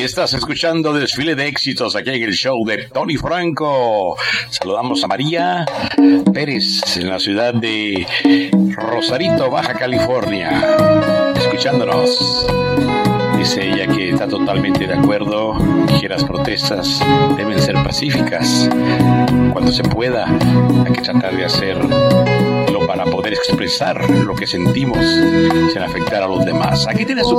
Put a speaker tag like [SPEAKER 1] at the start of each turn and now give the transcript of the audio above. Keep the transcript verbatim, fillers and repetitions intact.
[SPEAKER 1] Estás escuchando Desfile de Éxitos aquí en el show de Tony Franco. Saludamos a María Pérez en la ciudad de Rosarito, Baja California, escuchándonos. Dice ella que está totalmente de acuerdo, que las protestas deben ser pacíficas. Cuando se pueda, hay que tratar de hacerlo para poder expresar lo que sentimos sin afectar a los demás. Aquí tienes su